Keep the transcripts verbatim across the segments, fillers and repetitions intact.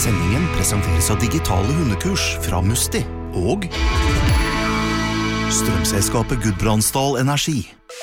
Sendingen presenteres av digitale hundekurs fra Musti og strømselskapet Gudbrandsdal Energi.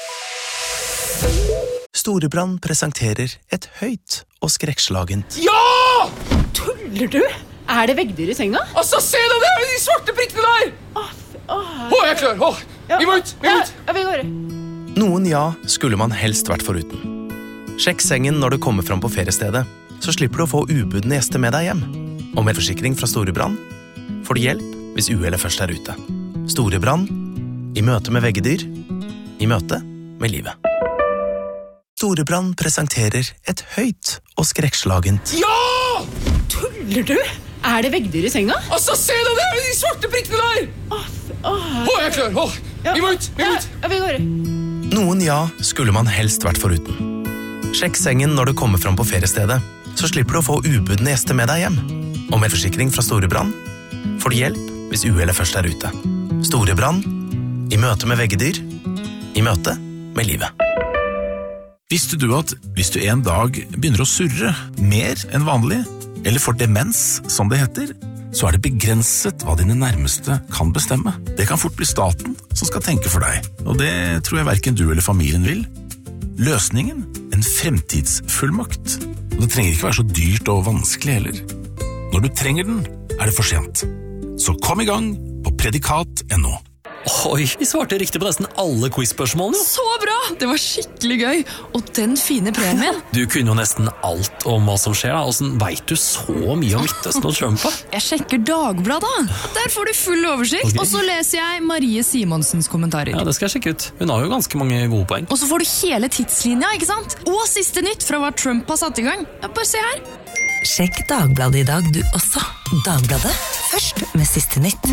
Storebrand presenterer et høyt og skrekkslagent. Ja! Tuller du? Er det veggdyr i senga? Altså, se deg der, de svarte prikkene der! Åh, åh, Åh, jeg er klar, åh. Vi må ut, vi må ut. Ja, vi går. Noen ja skulle man helst vært foruten. Sjekk sengen når du kommer fram på feriestedet, så slipper du å få ubudne gjester med deg hjem. Og med forsikring fra Storebrand får du hjelp hvis uhellet først er ute. Storebrand, i møte med veggedyr, i møte med livet. Storebrand presenterer et høyt og skrekkslagent. Ja! Tuller du? Er det veggdyr i senga? Altså, se deg der, de svarte prikkene der! Åh, åh. Åh, jeg er klar, åh. Vi må ut, vi må ut. Ja, vi går. Noen ja skulle man helst vært foruten. Sjekk sengen når du kommer fram på feriestedet, så slipper du å få ubudne gjester med deg hjem. Og med forsikring fra Storebrand får du hjelp hvis uhellet først er ute. Storebrand, i møte med veggedyr, i møte med livet. Visste du at hvis du en dag begynner å surre mer enn vanlig, eller får demens, som det heter, så er det begrenset hva dine nærmeste kan bestemme. Det kan fort bli staten som skal tenke for deg, og det tror jeg hverken du eller familien vil. Løsningen? En fremtidsfullmakt. Og det trenger ikke være så dyrt og vanskelig heller. Når du trenger den, er det for sent. Så kom i gang på predikat punktum no. Oi, vi svarte riktig på nesten alle quiz-spørsmålene. Så bra! Det var skikkelig gøy. Og den fine premien. Du kunne jo nesten alt om hva som skjer. Hvordan vet du så mye om Midtøsten og Trump? Jeg sjekker Dagbladet. Der får du full oversikt. Okay. Og så leser jeg Marie Simonsens kommentarer. Ja, det skal jeg sjekke ut. Hun har jo ganske mange gode poeng. Og så får du hele tidslinja, ikke sant? Og siste nytt fra hva Trump har satt i gang. Ja, bare se her. Sjekk Dagbladet i dag du også. Dagbladet, først med siste nytt.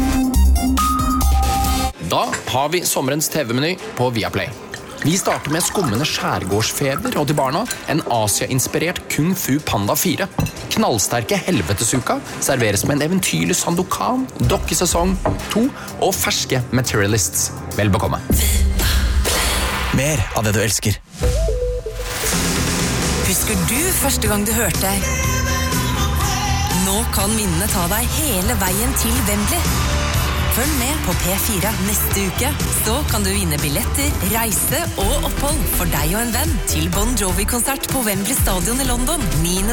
Da har vi sommerens T V-meny på Viaplay. Vi starter med skummende skjærgårdsfeber og til barna en Asia-inspirert Kung Fu Panda fire. Knallsterke helvetesuka serveres med en eventyrlig Sandokan, dokkesesong to og ferske Materialists. Vel bekomme. Mer av det du elsker. Husker du første gang du hørte? Nå kan minnene ta deg hele veien til Wembley. Følg med på P fire neste uke, så kan du vinne billetter, reise og opphold for deg og en venn til Bon Jovi-konsert på Wembley Stadion i London niende